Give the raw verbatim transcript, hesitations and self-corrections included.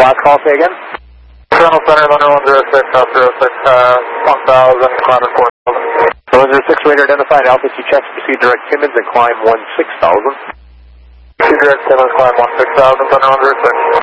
Last call, say again. Colonel Center, Thunder one zero six, South zero six, uh, one thousand, climbing four thousand. one zero six, radar identified, altitude checks, proceed direct Timmins and climb one six thousand. Proceed direct Timmins, climb one six thousand, Thunder one zero six.